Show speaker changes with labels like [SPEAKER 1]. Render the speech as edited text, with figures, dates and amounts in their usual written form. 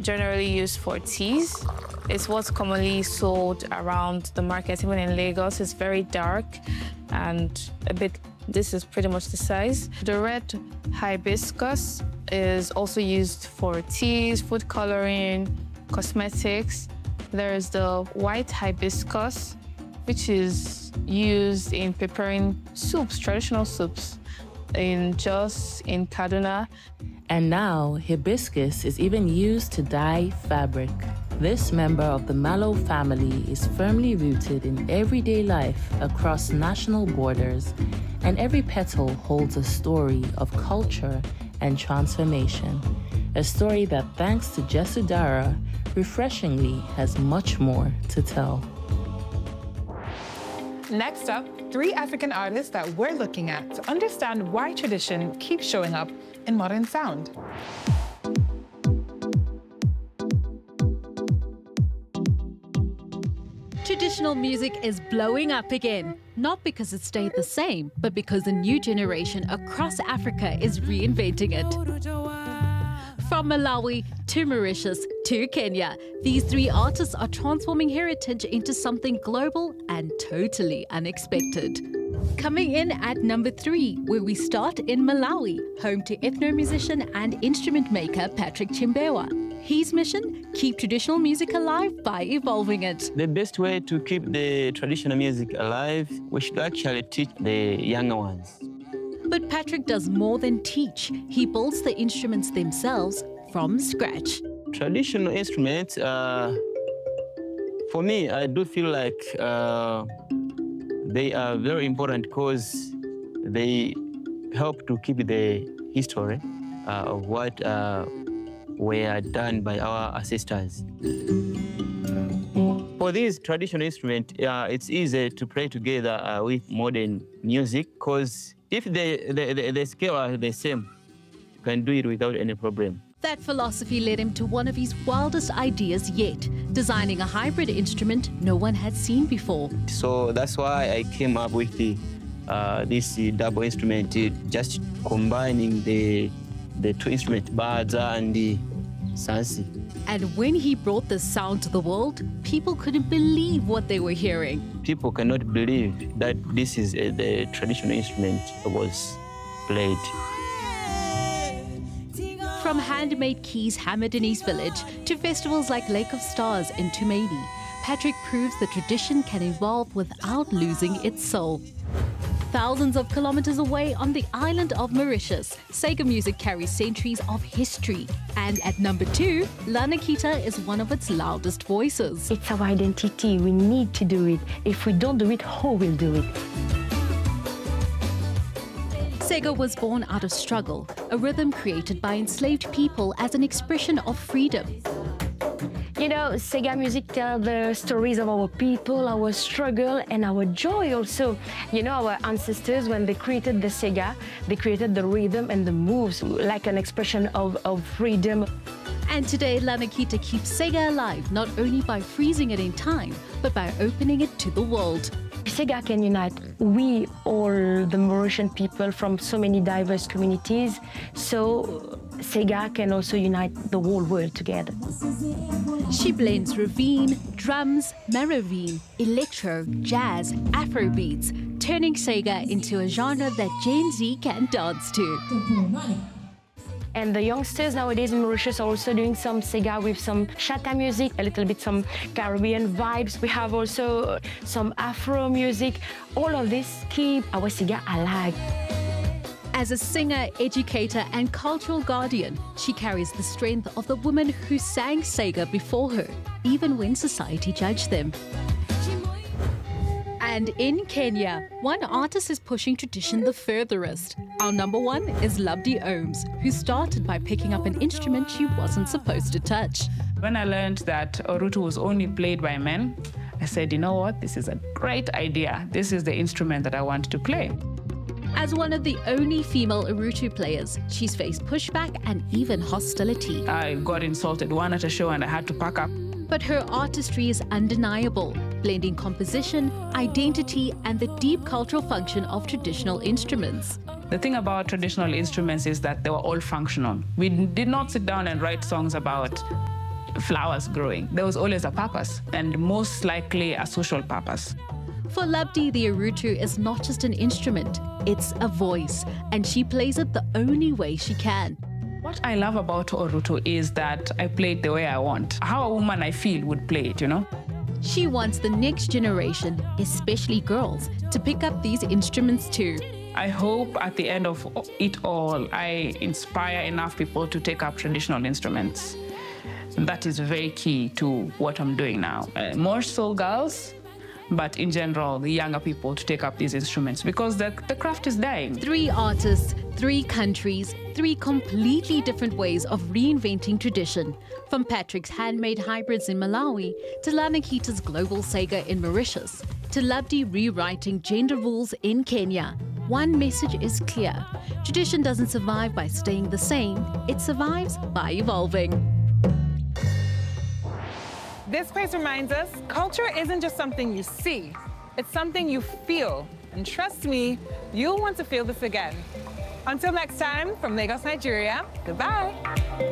[SPEAKER 1] generally used for teas. It's what's commonly sold around the market, even in Lagos. It's very dark and this is pretty much the size. The red hibiscus is also used for teas, food coloring, cosmetics. There's the white hibiscus, which is used in preparing soups, traditional soups, in Jos, in Kaduna.
[SPEAKER 2] And now, hibiscus is even used to dye fabric. This member of the mallow family is firmly rooted in everyday life across national borders, and every petal holds a story of culture and transformation. A story that, thanks to Jesudara, refreshingly has much more to tell.
[SPEAKER 3] Next up, 3 African artists that we're looking at to understand why tradition keeps showing up in modern sound.
[SPEAKER 4] Traditional music is blowing up again, not because it stayed the same, but because a new generation across Africa is reinventing it. From Malawi to Mauritius to Kenya, these 3 artists are transforming heritage into something global and totally unexpected. Coming in at number 3, where we start in Malawi, home to ethno-musician and instrument maker Patrick Chimbewa. His mission? Keep traditional music alive by evolving it.
[SPEAKER 5] The best way to keep the traditional music alive, we should actually teach the younger ones.
[SPEAKER 4] But Patrick does more than teach. He builds the instruments themselves from scratch.
[SPEAKER 5] Traditional instruments, for me, I do feel like they are very important because they help to keep the history of what were done by our ancestors. For these traditional instruments, it's easy to play together with modern music because if the scale are the same, you can do it without any problem.
[SPEAKER 4] That philosophy led him to one of his wildest ideas yet, designing a hybrid instrument no one had seen before.
[SPEAKER 5] So that's why I came up with this double instrument, just combining the 2 instruments, Baza and the Sansi.
[SPEAKER 4] And when he brought this sound to the world, people couldn't believe what they were hearing.
[SPEAKER 5] People cannot believe that this is the traditional instrument that was played.
[SPEAKER 4] From handmade keys hammered in his village to festivals like Lake of Stars in Tumedi, Patrick proves that tradition can evolve without losing its soul. Thousands of kilometers away on the island of Mauritius, Sega music carries centuries of history. And at number 2, Lanakita is one of its loudest voices.
[SPEAKER 6] It's our identity. We need to do it. If we don't do it, who will do it?
[SPEAKER 4] Sega was born out of struggle, a rhythm created by enslaved people as an expression of freedom.
[SPEAKER 6] You know, Sega music tells the stories of our people, our struggle, and our joy also. You know, our ancestors, when they created the Sega, they created the rhythm and the moves like an expression of freedom.
[SPEAKER 4] And today, Lanakita keeps Sega alive, not only by freezing it in time, but by opening it to the world.
[SPEAKER 6] Sega can unite we, all the Mauritian people from so many diverse communities, so Sega can also unite the whole world together.
[SPEAKER 4] She blends ravine, drums, maravine, electro, jazz, Afrobeats, turning Sega into a genre that Gen Z can dance to.
[SPEAKER 6] And the youngsters nowadays in Mauritius are also doing some Sega with some Chata music, a little bit some Caribbean vibes. We have also some Afro music. All of this keep our Sega alive.
[SPEAKER 4] As a singer, educator, and cultural guardian, she carries the strength of the women who sang Sega before her, even when society judged them. And in Kenya, one artist is pushing tradition the furthest. Our number 1 is Labdi Ohms, who started by picking up an instrument she wasn't supposed to touch.
[SPEAKER 3] When I learned that Orutu was only played by men, I said, you know what, this is a great idea. This is the instrument that I want to play.
[SPEAKER 4] As one of the only female Orutu players, she's faced pushback and even hostility.
[SPEAKER 3] I got insulted one at a show and I had to pack up.
[SPEAKER 4] But her artistry is undeniable, blending composition, identity, and the deep cultural function of traditional instruments.
[SPEAKER 3] The thing about traditional instruments is that they were all functional. We did not sit down and write songs about flowers growing. There was always a purpose, and most likely a social purpose.
[SPEAKER 4] For Labdi, the Urutu is not just an instrument, it's a voice, and she plays it the only way she can.
[SPEAKER 3] What I love about Urutu is that I play it the way I want. How a woman I feel would play it, you know?
[SPEAKER 4] She wants the next generation, especially girls, to pick up these instruments too.
[SPEAKER 3] I hope at the end of it all, I inspire enough people to take up traditional instruments. That is very key to what I'm doing now. More so girls, but in general, the younger people to take up these instruments because the craft is dying. 3 artists, 3 countries, 3 completely different ways of reinventing tradition. From Patrick's handmade hybrids in Malawi, to Lanakita's global Sega in Mauritius, to Labdi rewriting gender rules in Kenya. One message is clear. Tradition doesn't survive by staying the same, it survives by evolving.
[SPEAKER 7] This place reminds us, culture isn't just something you see, it's something you feel. And trust me, you'll want to feel this again. Until next time, from Lagos, Nigeria, goodbye.